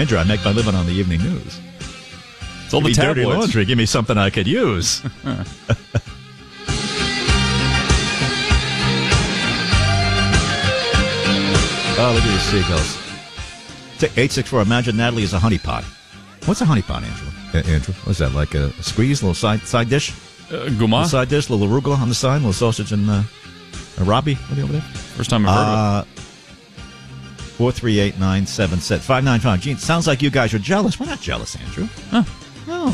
Andrew, I make my living on the evening news. It's all the dirty tabloids. laundry. Give me something I could use. Oh, look at these seagulls. 864. Imagine Natalie is a honeypot. What's a honeypot, Andrew? What's that, like a squeeze, a little side dish? Gourmand? Side dish, a little arugula on the side, a little sausage and a Robbie. What are you over there? First time I've heard of it. 438-977. 595. Gene, sounds like you guys are jealous. We're not jealous, Andrew. Huh. No.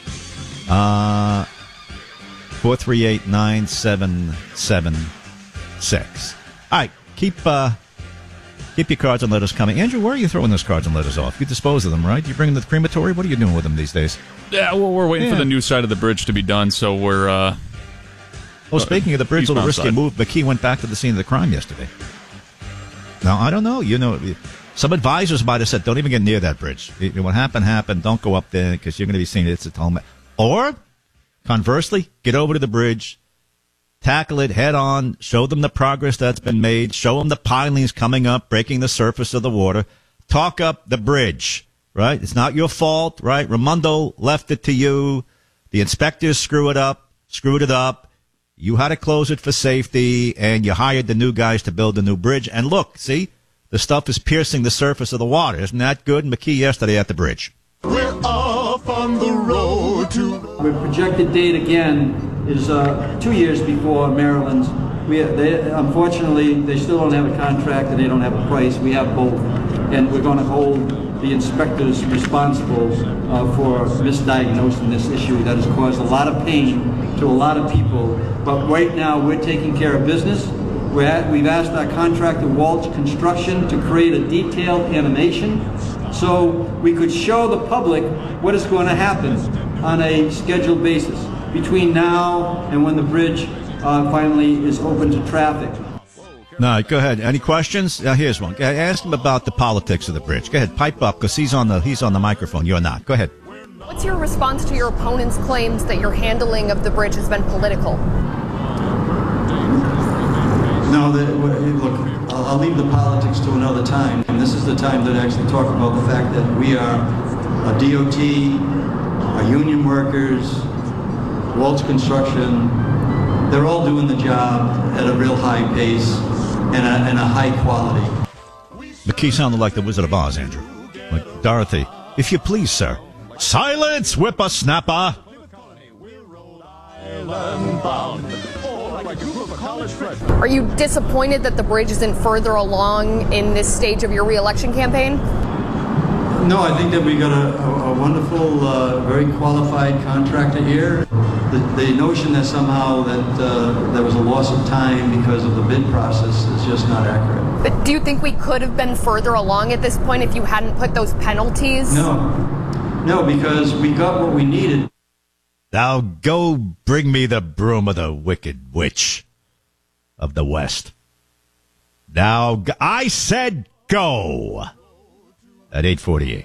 438-9776. All right, keep your cards and letters coming. Andrew, where are you throwing those cards and letters off? You dispose of them, right? You bring them to the crematory? What are you doing with them these days? Yeah, well, we're waiting for the new side of the bridge to be done, so we're... Well, speaking of the bridge, a little risky side. move. McKee went back to the scene of the crime yesterday. Now, I don't know. Some advisors might have said, don't even get near that bridge. What happened. Don't go up there because you're going to be seeing it's a home. Or, conversely, get over to the bridge, tackle it head on, show them the progress that's been made, show them the pilings coming up, breaking the surface of the water, talk up the bridge, right? It's not your fault, right? Raimondo left it to you. The inspectors screwed it up. You had to close it for safety, and you hired the new guys to build the new bridge. And look, see, the stuff is piercing the surface of the water. Isn't that good? McKee yesterday at the bridge. We're off on the road to... The projected date again is 2 years before Maryland's. Unfortunately, they still don't have a contract and they don't have a price. We have both. And we're going to hold the inspectors responsible for misdiagnosing this issue that has caused a lot of pain to a lot of people. But right now, we're taking care of business. We've asked our contractor, Waltz Construction, to create a detailed animation so we could show the public what is going to happen on a scheduled basis between now and when the bridge finally is open to traffic. No, go ahead. Any questions? Here's one. Ask him about the politics of the bridge. Go ahead, pipe up, because he's on the microphone. You're not. Go ahead. What's your response to your opponent's claims that your handling of the bridge has been political? No, look, I'll leave the politics to another time. And this is the time to actually talk about the fact that we are a DOT, our union workers, Waltz Construction. They're all doing the job at a real high pace and a high quality. McKee sounded like the Wizard of Oz, Andrew. Like Dorothy. If you please, sir. Silence, whippersnapper! Are you disappointed that the bridge isn't further along in this stage of your re-election campaign? No, I think that we got a wonderful, very qualified contractor here. The notion that somehow that there was a loss of time because of the bid process is just not accurate. But do you think we could have been further along at this point if you hadn't put those penalties? No, because we got what we needed. Now go bring me the broom of the wicked witch of the West. Now, I said go! At 8:48.